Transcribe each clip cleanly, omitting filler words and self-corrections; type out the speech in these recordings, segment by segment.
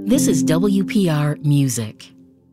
This is WPR Music.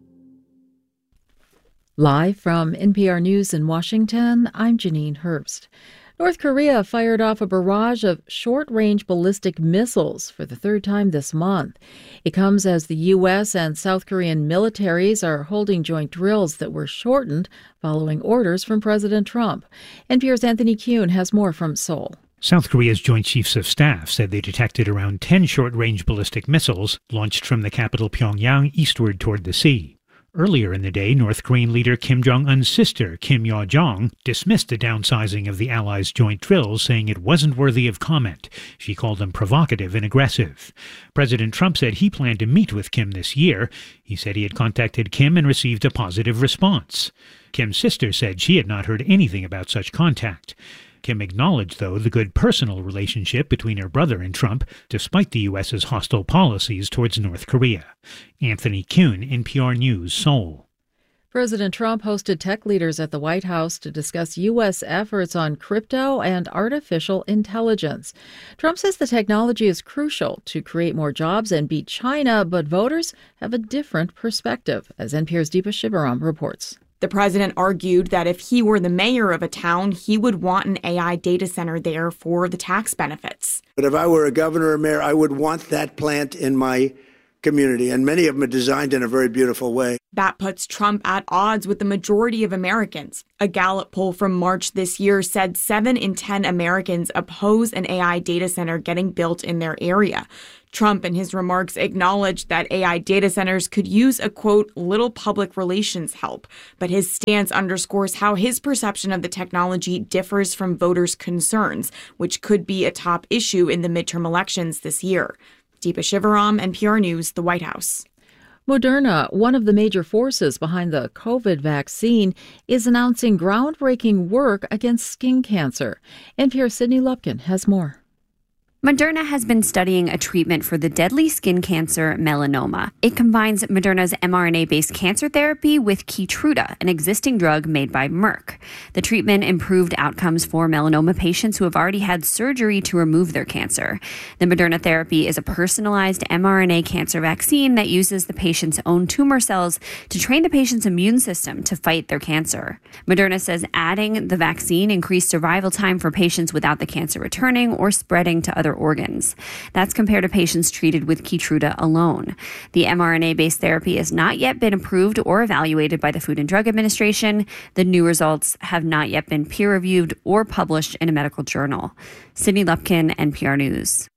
Live from NPR News in Washington, I'm Janine Herbst. North Korea fired off a barrage of short-range ballistic missiles for the third time this month. It comes as the U.S. and South Korean militaries are holding joint drills that were shortened following orders from President Trump. NPR's Anthony Kuhn has more from Seoul. South Korea's Joint Chiefs of Staff said they detected around 10 short-range ballistic missiles launched from the capital Pyongyang eastward toward the sea. Earlier in the day, North Korean leader Kim Jong-un's sister, Kim Yo-jong, dismissed the downsizing of the Allies' joint drills, saying it wasn't worthy of comment. She called them provocative and aggressive. President Trump said he planned to meet with Kim this year. He said he had contacted Kim and received a positive response. Kim's sister said she had not heard anything about such contact. Kim acknowledged, though, the good personal relationship between her brother and Trump, despite the U.S.'s hostile policies towards North Korea. Anthony Kuhn, NPR News, Seoul. President Trump hosted tech leaders at the White House to discuss U.S. efforts on crypto and artificial intelligence. Trump says the technology is crucial to create more jobs and beat China, but voters have a different perspective, as NPR's Deepa Shivaram reports. The president argued that if he were the mayor of a town, he would want an AI data center there for the tax benefits. But if I were a governor or mayor, I would want that plant in my community, and many of them are designed in a very beautiful way. That puts Trump at odds with the majority of Americans. A Gallup poll from March this year said 7 in 10 Americans oppose an AI data center getting built in their area. Trump, in his remarks, acknowledged that AI data centers could use a, quote, little public relations help. But his stance underscores how his perception of the technology differs from voters' concerns, which could be a top issue in the midterm elections this year. Deepa Shivaram, NPR News, the White House. Moderna, one of the major forces behind the COVID vaccine, is announcing groundbreaking work against skin cancer. NPR's Sydney Lupkin has more. Moderna has been studying a treatment for the deadly skin cancer melanoma. It combines Moderna's mRNA-based cancer therapy with Keytruda, an existing drug made by Merck. The treatment improved outcomes for melanoma patients who have already had surgery to remove their cancer. The Moderna therapy is a personalized mRNA cancer vaccine that uses the patient's own tumor cells to train the patient's immune system to fight their cancer. Moderna says adding the vaccine increased survival time for patients without the cancer returning or spreading to other organs. That's compared to patients treated with Keytruda alone. The mRNA-based therapy has not yet been approved or evaluated by the Food and Drug Administration. The new results have not yet been peer-reviewed or published in a medical journal. Sydney Lupkin, NPR News.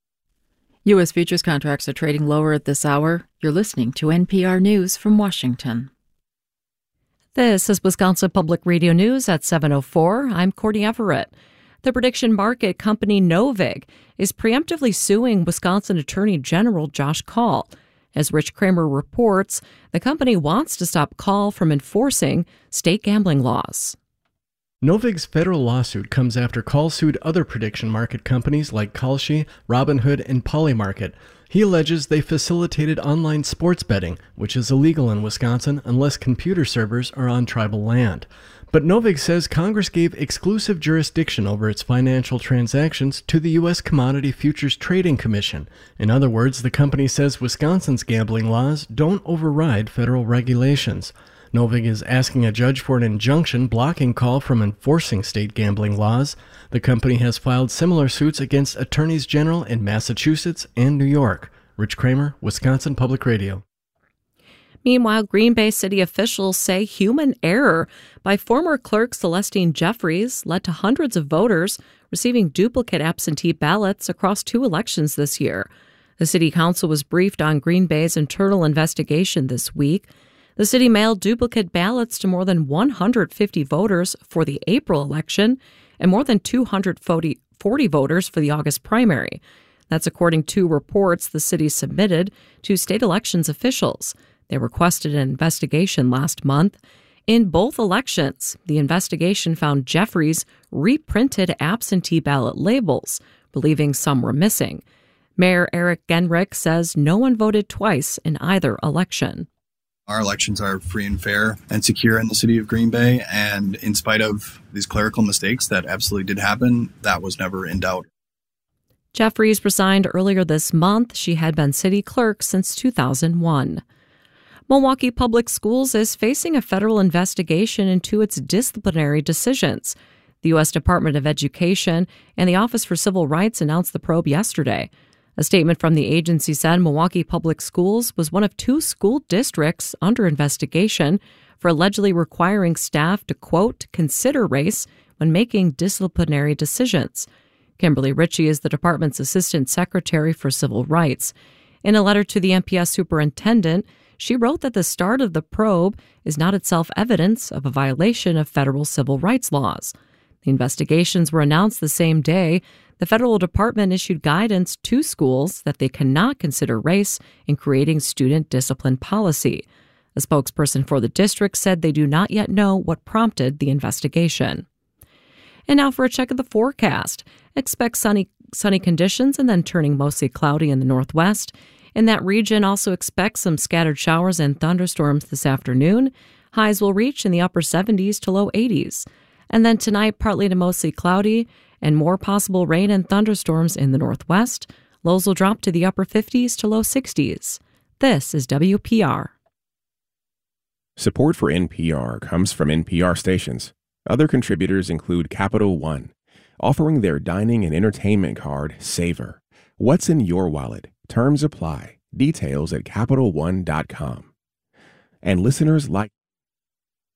U.S. futures contracts are trading lower at this hour. You're listening to NPR News from Washington. This is Wisconsin Public Radio News at 7:04. I'm Courtney Everett. The prediction market company Novig is preemptively suing Wisconsin Attorney General Josh Kaul. As Rich Kramer reports, the company wants to stop Kaul from enforcing state gambling laws. Novig's federal lawsuit comes after Kaul sued other prediction market companies like Kalshi, Robinhood, and Polymarket. He alleges they facilitated online sports betting, which is illegal in Wisconsin unless computer servers are on tribal land. But Novig says Congress gave exclusive jurisdiction over its financial transactions to the U.S. Commodity Futures Trading Commission. In other words, the company says Wisconsin's gambling laws don't override federal regulations. Novig is asking a judge for an injunction blocking Kaul from enforcing state gambling laws. The company has filed similar suits against attorneys general in Massachusetts and New York. Rich Kramer, Wisconsin Public Radio. Meanwhile, Green Bay city officials say human error by former clerk Celestine Jeffries led to hundreds of voters receiving duplicate absentee ballots across 2 elections this year. The city council was briefed on Green Bay's internal investigation this week. The city mailed duplicate ballots to more than 150 voters for the April election and more than 240 voters for the August primary. That's according to reports the city submitted to state elections officials. They requested an investigation last month. In both elections, the investigation found Jeffries reprinted absentee ballot labels, believing some were missing. Mayor Eric Genrich says no one voted twice in either election. Our elections are free and fair and secure in the city of Green Bay, and in spite of these clerical mistakes that absolutely did happen, that was never in doubt. Jeffries resigned earlier this month. She had been city clerk since 2001. Milwaukee Public Schools is facing a federal investigation into its disciplinary decisions. The U.S. Department of Education and the Office for Civil Rights announced the probe yesterday. A statement from the agency said Milwaukee Public Schools was one of 2 school districts under investigation for allegedly requiring staff to, quote, consider race when making disciplinary decisions. Kimberly Ritchie is the department's Assistant Secretary for Civil Rights. In a letter to the MPS superintendent, she wrote that the start of the probe is not itself evidence of a violation of federal civil rights laws. The investigations were announced the same day the federal department issued guidance to schools that they cannot consider race in creating student discipline policy. A spokesperson for the district said they do not yet know what prompted the investigation. And now for a check of the forecast. Expect sunny conditions and then turning mostly cloudy in the northwest. In that region, also expect some scattered showers and thunderstorms this afternoon. Highs will reach in the upper 70s to low 80s. And then tonight, partly to mostly cloudy and more possible rain and thunderstorms in the northwest. Lows will drop to the upper 50s to low 60s. This is WPR. Support for NPR comes from NPR stations. Other contributors include Capital One, offering their dining and entertainment card, Savor. What's in your wallet? Terms apply. Details at CapitalOne.com. And listeners like